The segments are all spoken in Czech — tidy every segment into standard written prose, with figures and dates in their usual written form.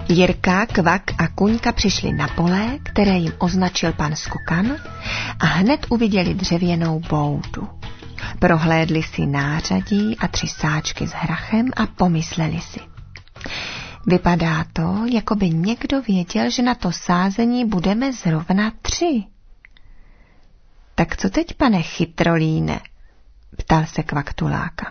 Jirka, Kvak a Kuňka přišli na pole, které jim označil pan Skokan, a hned uviděli dřevěnou boudu. Prohlédli si nářadí a 3 sáčky s hrachem a pomysleli si. Vypadá to, jako by někdo věděl, že na to sázení budeme zrovna 3. Tak co teď, pane Chytrolíne? Ptal se Kvaktuláka.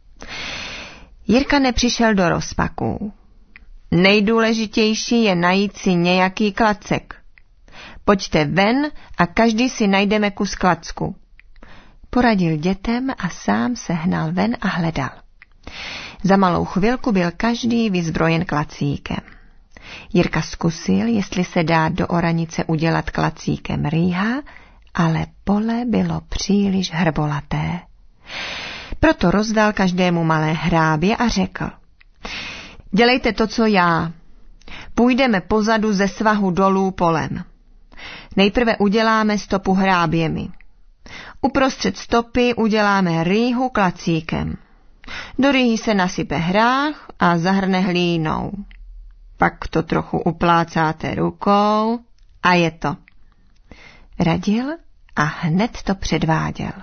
Jirka nepřišel do rozpaků. Nejdůležitější je najít si nějaký klacek. Pojďte ven a každý si najdeme kus klacku. Poradil dětem a sám se hnal ven a hledal. Za malou chvilku byl každý vyzbrojen klacíkem. Jirka zkusil, jestli se dá do oranice udělat klacíkem rýha, ale pole bylo příliš hrbolaté. Proto rozdal každému malé hrábě a řekl: dělejte to, co já. Půjdeme pozadu ze svahu dolů polem. Nejprve uděláme stopu hráběmi. Uprostřed stopy uděláme rýhu klacíkem. Do rýhy se nasype hrách a zahrne hlínou. Pak to trochu uplácáte rukou a je to. Radil a hned to předváděl.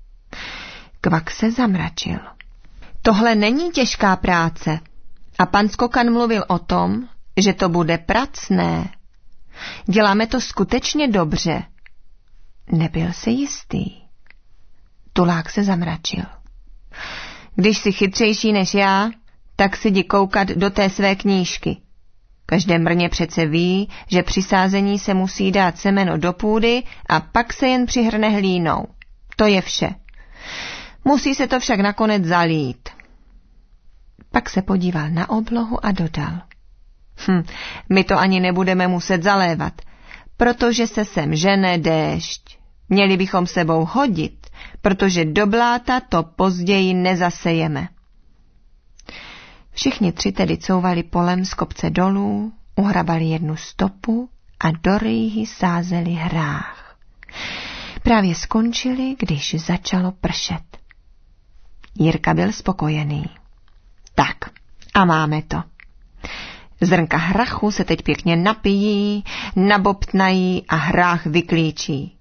Kvak se zamračil. Tohle není těžká práce. A pan Skokan mluvil o tom, že to bude pracné. Děláme to skutečně dobře. Nebyl si jistý. Tulák se zamračil. Když jsi chytřejší než já, tak si jdi koukat do té své knížky. Každé mrně přece ví, že při sázení se musí dát semeno do půdy a pak se jen přihrne hlínou. To je vše. Musí se to však nakonec zalít. Pak se podíval na oblohu a dodal. My to ani nebudeme muset zalévat, protože se sem žene déšť. Měli bychom sebou hodit, protože do bláta to později nezasejeme. Všichni 3 tedy couvali polem z kopce dolů, uhrabali 1 stopu a do rýhy sázeli hrách. Právě skončili, když začalo pršet. Jirka byl spokojený. Tak, a máme to. Zrnka hrachu se teď pěkně napijí, nabobtnají a hrách vyklíčí.